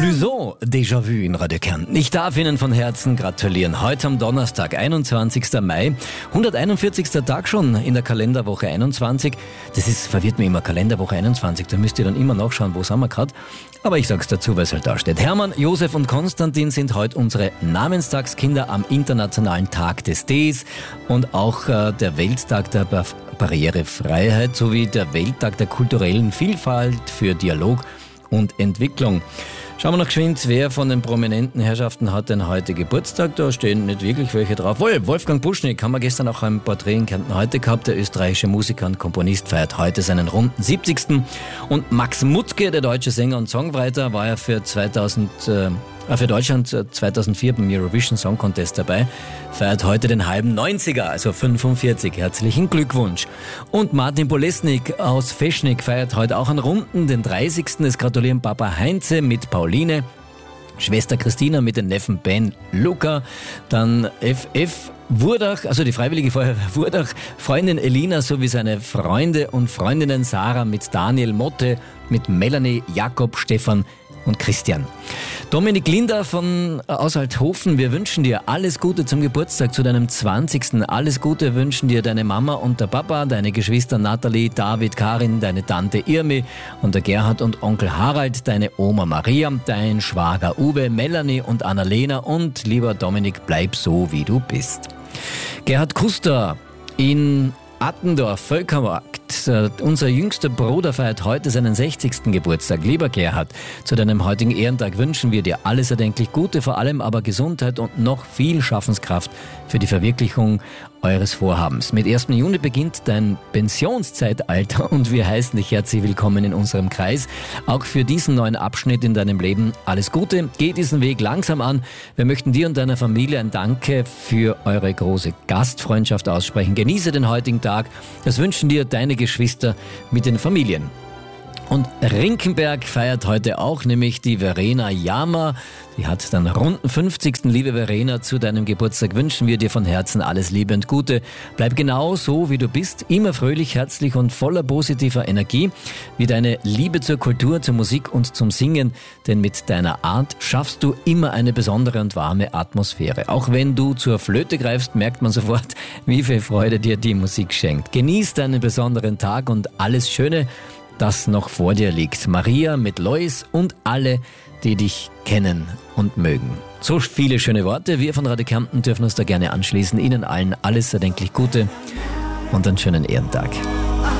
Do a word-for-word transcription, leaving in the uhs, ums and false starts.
Clouseau, Déjà-vu in Radio Kärnten. Ich darf Ihnen von Herzen gratulieren. Heute am Donnerstag, einundzwanzigsten Mai, hunderteinundvierzigster Tag schon in der Kalenderwoche einundzwanzig. Das ist, verwirrt mich immer, Kalenderwoche einundzwanzig, da müsst ihr dann immer nachschauen, wo sind wir gerade. Aber ich sag's dazu, weil es halt da steht. Hermann, Josef und Konstantin sind heute unsere Namenstagskinder am Internationalen Tag des Tees und auch äh, der Welttag der Bar- Barrierefreiheit sowie der Welttag der kulturellen Vielfalt für Dialog und Entwicklung. Schauen wir noch geschwind, wer von den prominenten Herrschaften hat denn heute Geburtstag? Da stehen nicht wirklich welche drauf. Wohl, Wolfgang Buschnick haben wir gestern auch ein Porträt in Kärnten heute gehabt. Der österreichische Musiker und Komponist feiert heute seinen runden siebzigsten Und Max Mutzke, der deutsche Sänger und Songwriter, war ja für zweitausend, äh, für Deutschland zweitausendvier beim Eurovision Song Contest dabei, feiert heute den halben neunziger, also fünfundvierzig. Herzlichen Glückwunsch. Und Martin Bolesnik aus Feschnik feiert heute auch einen runden, den dreißigsten Es gratulieren Papa Heinze mit Pauline, Schwester Christina mit den Neffen Ben, Luca, dann F F Wurdach, also die Freiwillige Feuerwehr Wurdach, Freundin Elina sowie seine Freunde und Freundinnen Sarah mit Daniel, Motte mit Melanie, Jakob, Stefan und Christian. Dominik Linder von aus Althofen, wir wünschen dir alles Gute zum Geburtstag, zu deinem zwanzigsten Alles Gute wünschen dir deine Mama und der Papa, deine Geschwister Nathalie, David, Karin, deine Tante Irmi und der Gerhard und Onkel Harald, deine Oma Maria, dein Schwager Uwe, Melanie und Annalena und lieber Dominik, bleib so, wie du bist. Gerhard Kuster in Attendorf, Völkermarkt. Unser jüngster Bruder feiert heute seinen sechzigsten Geburtstag. Lieber Gerhard, zu deinem heutigen Ehrentag wünschen wir dir alles erdenklich Gute, vor allem aber Gesundheit und noch viel Schaffenskraft für die Verwirklichung eures Vorhabens. Mit ersten Juni beginnt dein Pensionszeitalter und wir heißen dich herzlich willkommen in unserem Kreis. Auch für diesen neuen Abschnitt in deinem Leben alles Gute. Geh diesen Weg langsam an. Wir möchten dir und deiner Familie ein Danke für eure große Gastfreundschaft aussprechen. Genieße den heutigen Tag. Das wünschen dir deine Geschwister mit den Familien. Und Rinkenberg feiert heute auch, nämlich die Verena Jama. Die hat dann runden fünfzigsten Liebe Verena, zu deinem Geburtstag wünschen wir dir von Herzen alles Liebe und Gute. Bleib genau so, wie du bist, immer fröhlich, herzlich und voller positiver Energie, wie deine Liebe zur Kultur, zur Musik und zum Singen. Denn mit deiner Art schaffst du immer eine besondere und warme Atmosphäre. Auch wenn du zur Flöte greifst, merkt man sofort, wie viel Freude dir die Musik schenkt. Genieß deinen besonderen Tag und alles Schöne, das noch vor dir liegt. Maria mit Lois und alle, die dich kennen und mögen. So viele schöne Worte. Wir von Radio Kärnten dürfen uns da gerne anschließen. Ihnen allen alles erdenklich Gute und einen schönen Ehrentag.